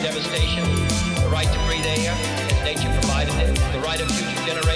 devastation, the right to breathe air as nature provided it, the right of future generations